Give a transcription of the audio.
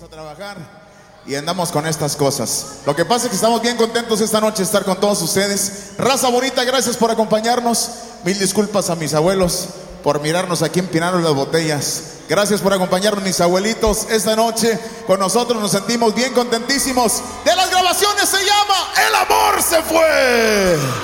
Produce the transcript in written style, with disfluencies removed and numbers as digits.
a trabajar y andamos con estas cosas. Lo que pasa es que estamos bien contentos esta noche de estar con todos ustedes. Raza bonita, gracias por acompañarnos. Mil disculpas a mis abuelos por mirarnos aquí empinando las botellas. Gracias por acompañarnos, mis abuelitos, esta noche con nosotros. Nos sentimos bien contentísimos. De las grabaciones se llama El amor se fue.